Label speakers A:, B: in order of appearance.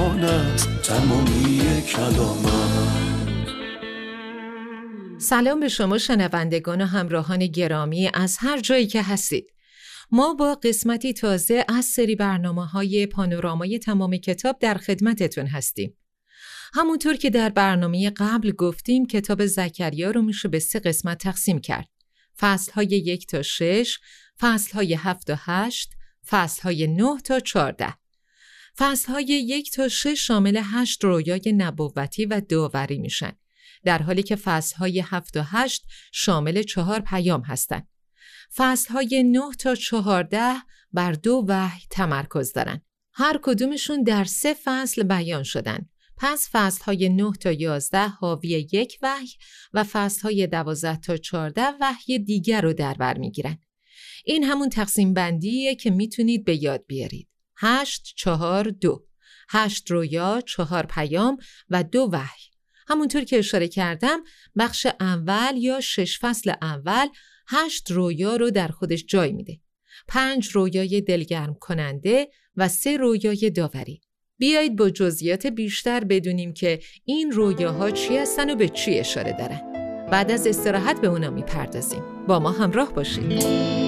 A: زبان است تمامی کلامم.
B: سلام به شما شنوندگان و همراهان گرامی از هر جایی که هستید. ما با قسمتی تازه از سری برنامه‌های پانورامای تمام کتاب در خدمتتون هستیم. همونطور که در برنامه قبل گفتیم کتاب زکریا رو میشه به 3 قسمت تقسیم کرد. فصل‌های 1 تا 6، فصل‌های 7 تا 8، فصل‌های 9 تا 14. فصل‌های 1 تا 6 شامل 8 رویای نبوتی و داوری میشن، در حالی که فصل‌های 7 تا 8 شامل 4 پیام هستند. فصل‌های 9 تا 14 بر 2 وحی تمرکز دارن. هر کدومشون در 3 فصل بیان شدن. پس فصل‌های 9 تا 11 حاوی 1 وحی و فصل‌های 12 تا 14 وحی دیگر رو در بر میگیرن. این همون تقسیم بندیه که میتونید به یاد بیارید. 8 4 2. 8 رویا، 4 پیام و 2 وحی. همونطور که اشاره کردم بخش اول یا 6 فصل اول 8 رویا رو در خودش جای میده. 5 رویای دلگرم کننده و 3 رویای داوری. بیایید با جزئیات بیشتر بدونیم که این رویاها چی هستن و به چی اشاره دارن. بعد از استراحت به اونا میپردازیم. با ما همراه باشید.